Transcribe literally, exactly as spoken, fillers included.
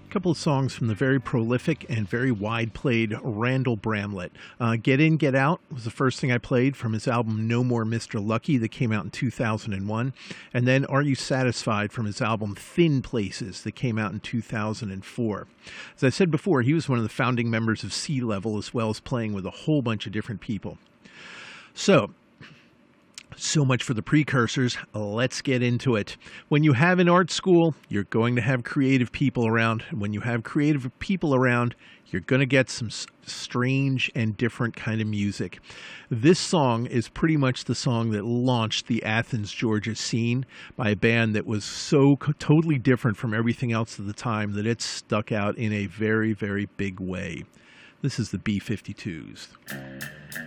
A couple of songs from the very prolific and very wide-played Randall Bramlett. Uh, Get In, Get Out was the first thing I played from his album No More Mister Lucky that came out in two thousand one. And then Are You Satisfied from his album Thin Places that came out in two thousand four. As I said before, he was one of the founding members of Sea Level, as well as playing with a whole bunch of different people. So... So much for the precursors. Let's get into it. When you have an art school, you're going to have creative people around. And when you have creative people around, you're going to get some strange and different kind of music. This song is pretty much the song that launched the Athens, Georgia scene by a band that was so co- totally different from everything else at the time that it stuck out in a very, very big way. This is the B fifty-twos.